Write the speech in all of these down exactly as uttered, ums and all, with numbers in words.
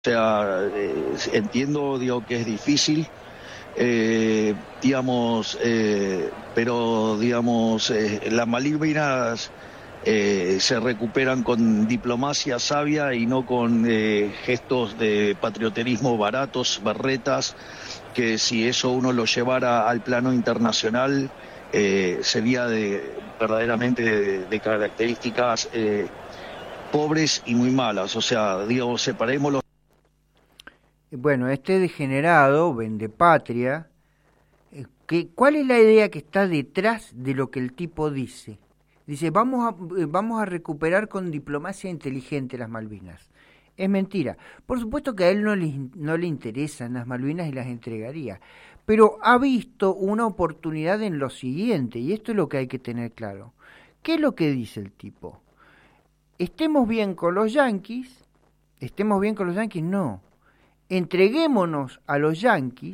O sea, eh, entiendo, digo, que es difícil, eh, digamos, eh, pero, digamos, eh, las Malvinas eh, se recuperan con diplomacia sabia y no con eh, gestos de patrioterismo baratos, berretas, que si eso uno lo llevara al plano internacional, eh, sería de verdaderamente de, de características eh, pobres y muy malas. O sea, digo, separemos los. Bueno, este degenerado, vendepatria, eh, ¿qué- ¿cuál es la idea que está detrás de lo que el tipo dice? Dice, vamos a, eh, vamos a recuperar con diplomacia inteligente las Malvinas. Es mentira. Por supuesto que a él no le, no le interesan las Malvinas y las entregaría, pero ha visto una oportunidad en lo siguiente, y esto es lo que hay que tener claro. ¿Qué es lo que dice el tipo? Estemos bien con los yanquis, estemos bien con los yanquis, no. Entreguémonos a los yanquis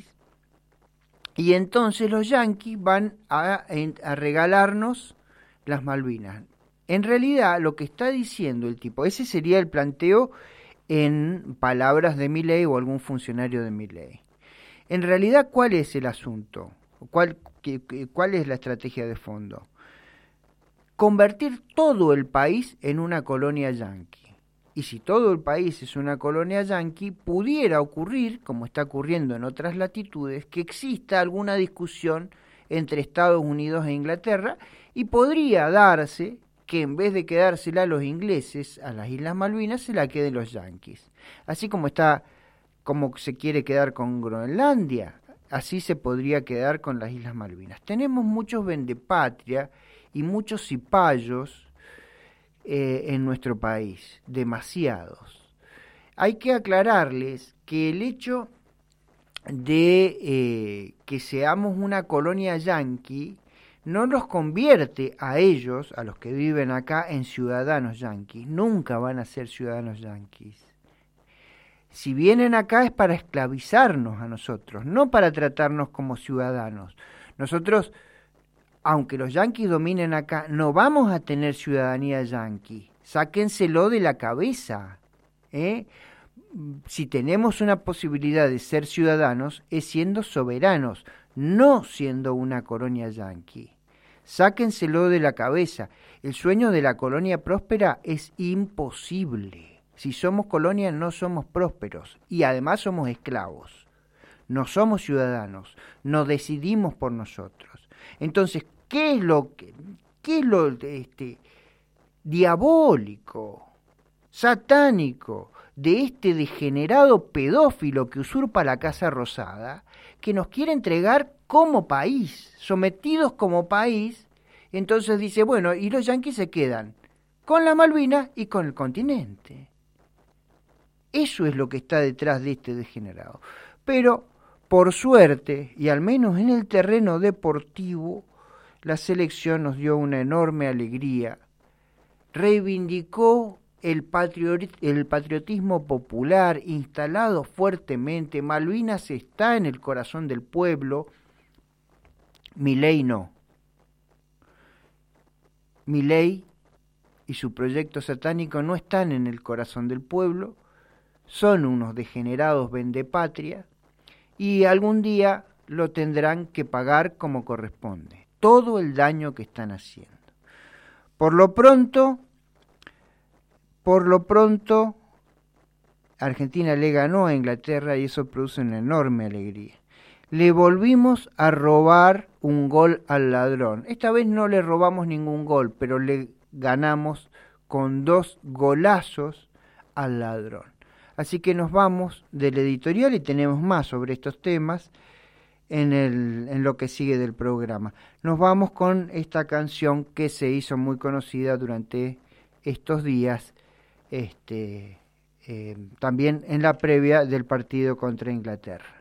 y entonces los yanquis van a, a regalarnos las Malvinas. En realidad, lo que está diciendo el tipo, ese sería el planteo en palabras de Milei o algún funcionario de Milei. En realidad, ¿cuál es el asunto? ¿Cuál, qué, ¿Cuál es la estrategia de fondo? Convertir todo el país en una colonia yanqui. Y si todo el país es una colonia yanqui, pudiera ocurrir, como está ocurriendo en otras latitudes, que exista alguna discusión entre Estados Unidos e Inglaterra y podría darse que en vez de quedársela a los ingleses, a las Islas Malvinas, se la queden los yanquis. Así como está, como se quiere quedar con Groenlandia, así se podría quedar con las Islas Malvinas. Tenemos muchos vendepatria y muchos cipayos eh, en nuestro país, demasiados. Hay que aclararles que el hecho de eh, que seamos una colonia yanqui no los convierte a ellos, a los que viven acá, en ciudadanos yanquis. Nunca van a ser ciudadanos yanquis. Si vienen acá es para esclavizarnos a nosotros, no para tratarnos como ciudadanos. Nosotros, aunque los yanquis dominen acá, no vamos a tener ciudadanía yanqui. Sáquenselo de la cabeza. ¿eh? Si tenemos una posibilidad de ser ciudadanos, es siendo soberanos, no siendo una colonia yanqui. Sáquenselo de la cabeza. El sueño de la colonia próspera es imposible. Si somos colonia, no somos prósperos y además somos esclavos. No somos ciudadanos, no decidimos por nosotros. Entonces, ¿qué es lo que, qué es lo este, diabólico, satánico de este degenerado pedófilo que usurpa la Casa Rosada, que nos quiere entregar como país, sometidos como país? Entonces dice, bueno, y los yanquis se quedan con la Malvinas y con el continente. Eso es lo que está detrás de este degenerado. Pero, por suerte, y al menos en el terreno deportivo, la selección nos dio una enorme alegría. Reivindicó el, patriot, el patriotismo popular instalado fuertemente. Malvinas está en el corazón del pueblo. Milei no. Milei y su proyecto satánico no están en el corazón del pueblo. Son unos degenerados vendepatria y algún día lo tendrán que pagar como corresponde. Todo el daño que están haciendo. Por lo pronto, por lo pronto, Argentina le ganó a Inglaterra y eso produce una enorme alegría. Le volvimos a robar un gol al ladrón. Esta vez no le robamos ningún gol, pero le ganamos con dos golazos al ladrón. Así que nos vamos del editorial y tenemos más sobre estos temas en, el, en lo que sigue del programa. Nos vamos con esta canción que se hizo muy conocida durante estos días, este, eh, también en la previa del partido contra Inglaterra.